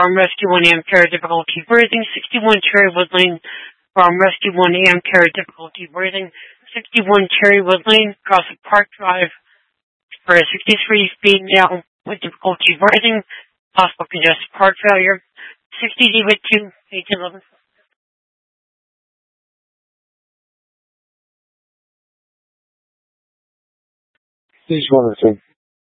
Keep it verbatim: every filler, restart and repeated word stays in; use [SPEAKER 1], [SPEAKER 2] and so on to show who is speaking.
[SPEAKER 1] Farm Rescue one A M Care difficulty breathing. sixty-one Cherrywood Lane, Farm Rescue one A M Care difficulty breathing. sixty-one Cherrywood Lane, Gossip Park Drive, for a sixty-three female with difficulty breathing, possible congestive heart failure. sixty D with two, eighteen eleven.
[SPEAKER 2] Stage one, sir.